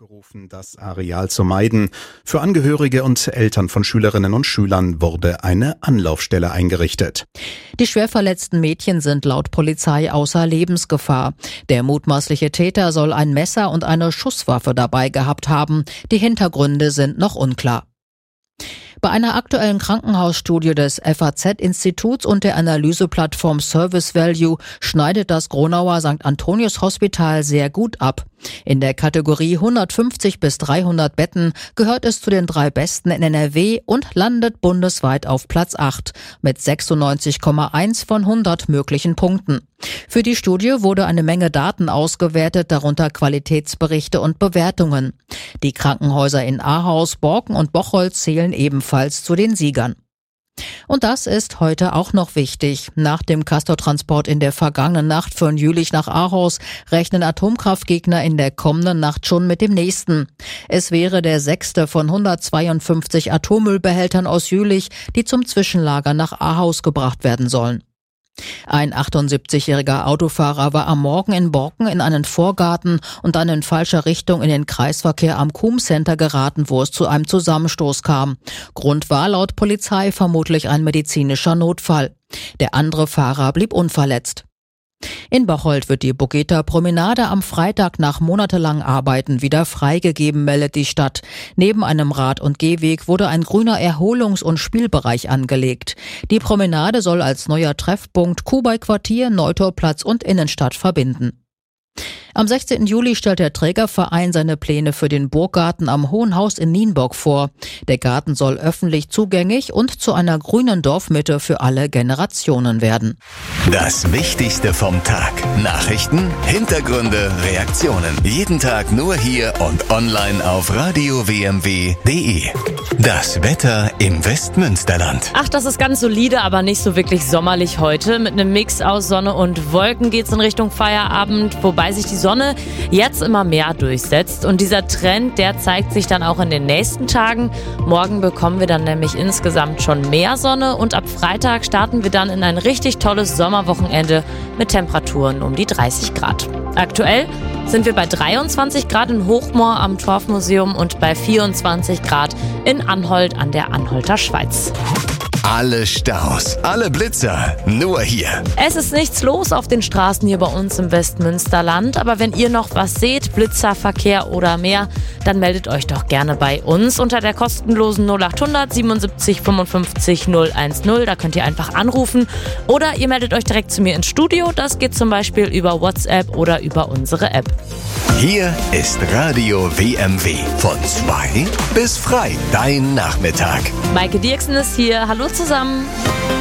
aufgerufen, das Areal zu meiden. Für Angehörige und Eltern von Schülerinnen und Schülern wurde eine Anlaufstelle eingerichtet. Die schwer verletzten Mädchen sind laut Polizei außer Lebensgefahr. Der mutmaßliche Täter soll ein Messer und eine Schusswaffe dabei gehabt haben. Die Hintergründe sind noch unklar. Bei einer aktuellen Krankenhausstudie des FAZ-Instituts und der Analyseplattform Service Value schneidet das Gronauer St. Antonius Hospital sehr gut ab. In der Kategorie 150 bis 300 Betten gehört es zu den 3 besten in NRW und landet bundesweit auf Platz 8 mit 96,1 von 100 möglichen Punkten. Für die Studie wurde eine Menge Daten ausgewertet, darunter Qualitätsberichte und Bewertungen. Die Krankenhäuser in Ahaus, Borken und Bocholt zählen ebenfalls zu den Siegern. Und das ist heute auch noch wichtig. Nach dem Castortransport in der vergangenen Nacht von Jülich nach Ahaus rechnen Atomkraftgegner in der kommenden Nacht schon mit dem nächsten. Es wäre der 6. von 152 Atommüllbehältern aus Jülich, die zum Zwischenlager nach Ahaus gebracht werden sollen. Ein 78-jähriger Autofahrer war am Morgen in Borken in einen Vorgarten und dann in falscher Richtung in den Kreisverkehr am Kuhm Center geraten, wo es zu einem Zusammenstoß kam. Grund war laut Polizei vermutlich ein medizinischer Notfall. Der andere Fahrer blieb unverletzt. In Bocholt wird die Bogeta-Promenade am Freitag nach monatelangem Arbeiten wieder freigegeben, meldet die Stadt. Neben einem Rad- und Gehweg wurde ein grüner Erholungs- und Spielbereich angelegt. Die Promenade soll als neuer Treffpunkt Kubai-Quartier, Neutorplatz und Innenstadt verbinden. Am 16. Juli stellt der Trägerverein seine Pläne für den Burggarten am Hohen Haus in Nienburg vor. Der Garten soll öffentlich zugänglich und zu einer grünen Dorfmitte für alle Generationen werden. Das Wichtigste vom Tag. Nachrichten, Hintergründe, Reaktionen. Jeden Tag nur hier und online auf radiowmw.de. Das Wetter im Westmünsterland. Ach, das ist ganz solide, aber nicht so wirklich sommerlich heute. Mit einem Mix aus Sonne und Wolken geht's in Richtung Feierabend, wobei sich die Sonne jetzt immer mehr durchsetzt. Und dieser Trend, der zeigt sich dann auch in den nächsten Tagen. Morgen bekommen wir dann nämlich insgesamt schon mehr Sonne und ab Freitag starten wir dann in ein richtig tolles Sommerwochenende mit Temperaturen um die 30 Grad. Aktuell sind wir bei 23 Grad in Hochmoor am Torfmuseum und bei 24 Grad in Anholt an der Anholter Schweiz. Alle Staus, alle Blitzer, nur hier. Es ist nichts los auf den Straßen hier bei uns im Westmünsterland, aber wenn ihr noch was seht, Blitzerverkehr oder mehr, dann meldet euch doch gerne bei uns unter der kostenlosen 0800 77 55 010. Da könnt ihr einfach anrufen oder ihr meldet euch direkt zu mir ins Studio. Das geht zum Beispiel über WhatsApp oder über unsere App. Hier ist Radio WMW von 2 bis frei, dein Nachmittag. Maike Dirksen ist hier. Hallo zusammen.